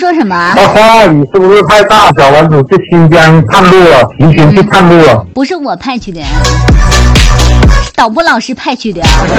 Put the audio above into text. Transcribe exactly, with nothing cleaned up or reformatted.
说什么？ 花花，你是不是派大小丸子去新疆探路了？提前去探路了？ 不是我派去的，导播老师派去的。